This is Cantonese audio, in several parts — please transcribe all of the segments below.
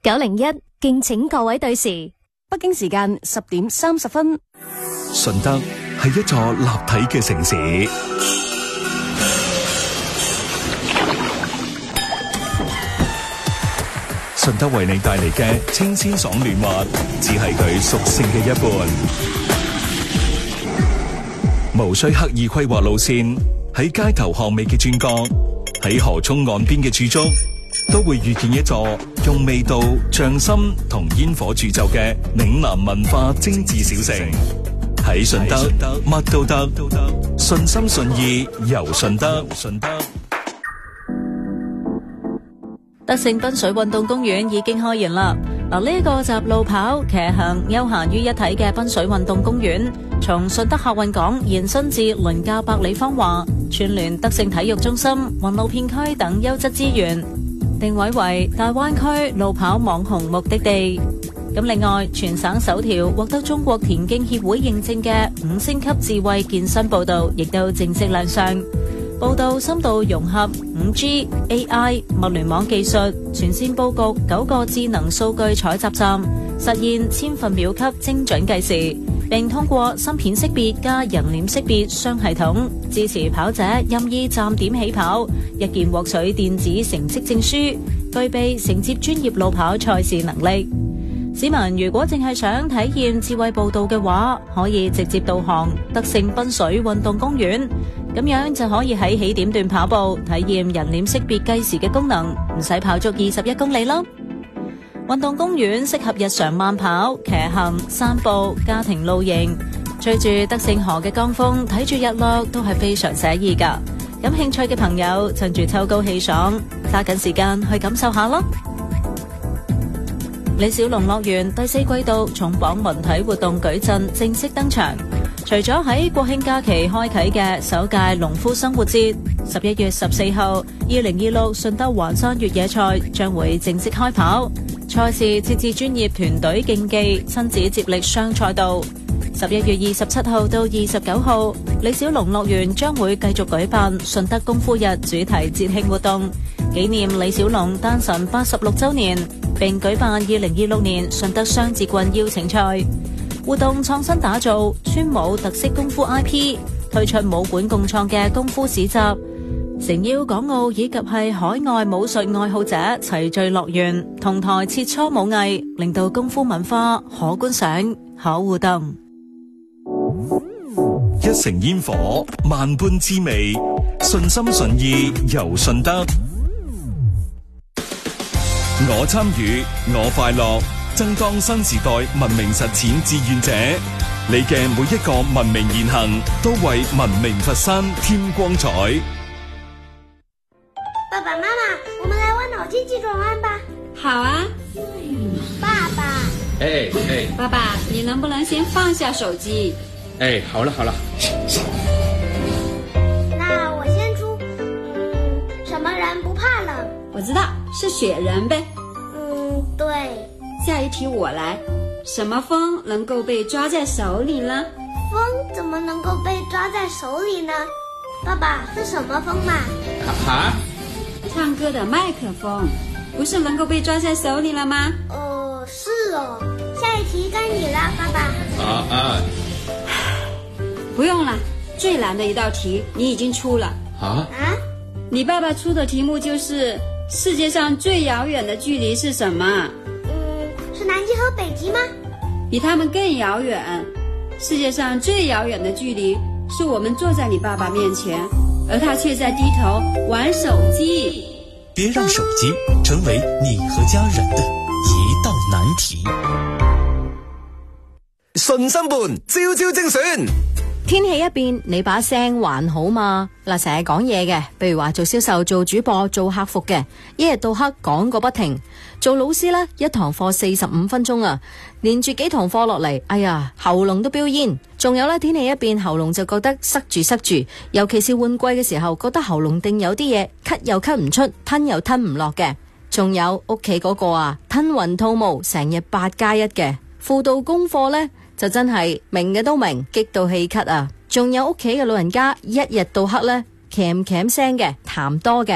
901，敬請各位對時。 北京時間10點30分。 順德係一座立體嘅城市，順德為你帶嚟嘅清鮮爽嫩滑，只係佢屬性嘅一半。無需刻意規劃路線，喺街頭巷尾嘅轉角，喺河涌岸邊嘅駐足，都會遇見一座用味道、匠心同煙火鑄就嘅嶺南文化精緻小城。喺順德，乜都得，順心順意遊順德。 德勝濱水運動公園已經開園啦！嗱，呢一個集路跑、騎行、休閒於一體嘅濱水運動公園，從順德客運港延伸至鄰近百里芳華，串聯德勝體育中心、雲路片區等優質資源，定位為大灣區路跑網紅目的地。咁另外，全省首條獲得中國田徑協會認證嘅5星級智慧健身步道，亦都正式亮相。步道深度融合 5G、AI、物聯網技術，全線佈局9個智能數據採集站，實現千分秒級精準計時，並通過芯片識別加人臉識別雙系統，支持跑者任意站點起跑，一鍵獲取電子成績證書，具備承接專業路跑賽事能力。市民如果淨係想體驗智慧步道嘅話，可以直接導航德勝濱水運動公園，咁樣就可以喺起點段跑步，體驗人臉識別計時嘅功能，唔使跑足21公里啦。運動公園適合日常慢跑、騎行、散步、家庭露營，隨住德勝河嘅江風，睇住日落都係非常寫意噶。感興趣嘅朋友趁住秋高氣爽，揸緊時間去感受下啦。李小龍樂園第4季度重磅文體活動矩陣正式登場，除咗喺國慶假期開啟嘅首屆農夫生活節，11月14號2026順德環山越野賽將會正式開跑。賽事設置專業團隊競技、親子接力雙賽道。11月27號到29號，李小龍樂園將會繼續舉辦順德功夫日主題節慶活動，紀念李小龍誕辰86週年，並舉辦2026年順德雙節棍邀請賽。活動創新打造村武特色功夫 IP， 推出武館共創嘅功夫市集，誠邀港澳以及係海外武術愛好者齊聚樂園，同台切磋武藝，令到功夫文化可觀賞、可互動。 一城煙火，萬般滋味，順心順意遊順德。我參與，我快樂，爭當新時代文明實踐志願者。你嘅每一個文明言行，都為文明佛山添光彩。 爸爸媽媽，我們來玩腦筋急轉彎吧。 好啊。 爸爸。 爸爸，你能不能先放下手機？ 好了。 那我先出。什麼人不怕冷？ 我知道，是雪人唄。 對。 下一題我來，什麼風能夠被抓在手裏呢？ 風怎麼能夠被抓在手裏呢？爸爸，是什麼風嘛？ 唱歌的麥克風，不是能夠被抓在手裏了嗎？ 是哦。下一題該你了，爸爸。 不用了，最難的一道題你已經出了。你爸爸出的題目就是世界上最遙遠的距離是什麼？ 是南極和北極嗎？ 比他們更遙遠。世界上最遙遠的距離是我們坐在你爸爸面前，而他卻在低頭玩手機。 別讓手機成為你和家人的一道難題。 順心伴，朝朝精選。 天氣一變，你把聲還好嘛？嗱，成日講嘢嘅，譬如話做銷售、做主播、做客服嘅，一日到黑講個不停。做老師呢，一堂課45分鐘啊，連住幾堂課落嚟，哎呀，喉嚨都飆煙。仲有呢，天氣一變，喉嚨就覺得塞住，尤其是換季嘅時候，覺得喉嚨定有啲嘢，咳又咳唔出，吞又吞唔落嘅。仲有屋企嗰個啊，吞雲吐霧，成日8+1嘅。輔導功課呢，就真係明嘅都明，激到氣咳啊！仲有屋企嘅老人家，一日到黑呢，鉗聲嘅，痰多嘅。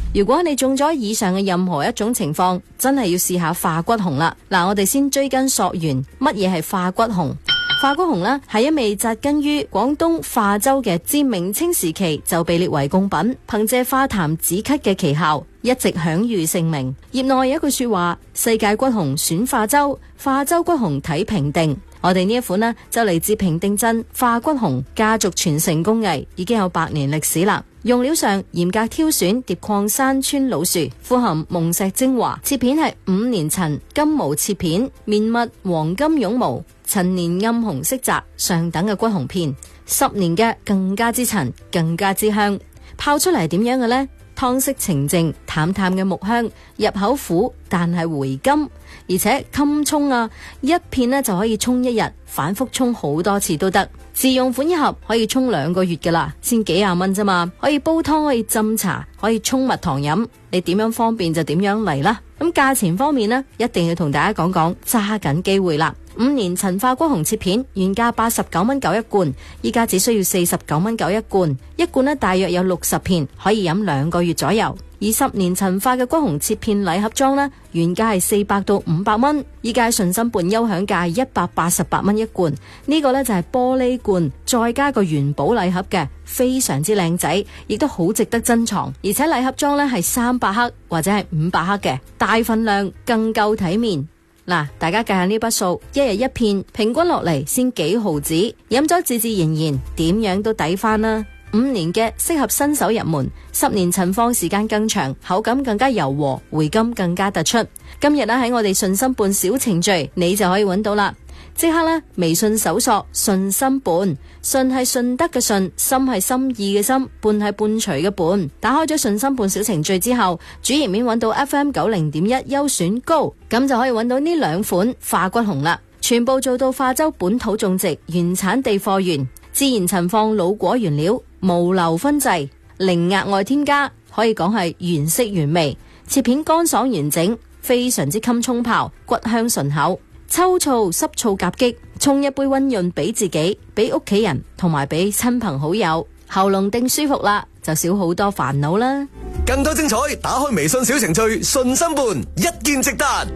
如果你中咗以上嘅任何一種情況，真係要試下化骨紅啦。嗱，我哋先追根溯源，乜嘢係化骨紅？化骨紅呢係一味紮根於廣東化州嘅，自明清時期就被列為貢品，憑借化痰止咳嘅奇效，一直享譽盛名。業內有一句說話：世界骨紅選化州，化州骨紅睇評定。我哋呢一款呢就嚟自平定鎮化骨紅家族傳承工藝，已經有100年歷史啦。用料上嚴格挑選疊礦山村老樹，富含甕石精華，切片係5年陳金毛切片，綿密黃金絨毛，陳年暗紅色澤上等嘅骨紅片，10年嘅更加之陳，更加之香。泡出嚟點樣嘅呢？湯色澄淨，淡淡嘅木香，入口苦但係回甘，而且襟沖啊，一片呢就可以沖1日，反覆沖好多次都得。自用款一盒可以沖2個月噶啦，先幾廿蚊啫嘛，可以煲湯，可以浸茶，可以沖蜜糖飲，你點樣方便就點樣嚟啦。咁價錢方面呢，一定要同大家講講，揸緊機會啦。5年陳化骨紅切片原價89蚊9一罐，依家只需要49蚊9一罐，一罐呢大約有60片，可以飲2個月左右。而10年陳化嘅骨紅切片禮盒裝呢，原價係400到500蚊，依家順心半優享價188蚊一罐。呢個呢就係玻璃罐，再加個元寶禮盒嘅，非常之靚仔，亦都好值得珍藏。而且禮盒裝呢係300克或者係500克嘅，大份量更夠體面。嗱，大家計下呢筆數，一日一片，平均落嚟先幾毫子，飲咗自自然然，點樣都抵翻啦。5年嘅適合新手入門，10年陳放時間更長，口感更加柔和，回甘更加突出。今日喺我哋順心伴小程序，你就可以揾到啦。即刻微信搜索順心伴，順係順德嘅順，心係心意嘅心，伴係伴隨嘅伴。打開咗順心伴小程序之後，主頁面揾到 FM90.1優選高，咁就可以揾到呢2款化骨紅啦。全部做到化州本土種植，原產地貨源，自然陳放老果原料，無硫燻製，零額外添加，可以講係原色原味。切片乾爽完整，非常之襟沖泡，骨香順口。秋燥濕燥夾擊，沖一杯溫潤俾自己，俾屋企人，同埋俾親朋好友，喉嚨定舒服啦，就少好多煩惱啦。 更多精彩，打開微信小程序順心伴，一見即得。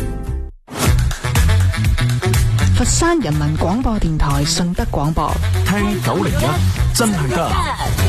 佛山人民廣播電台順德廣播， 聽901真係得。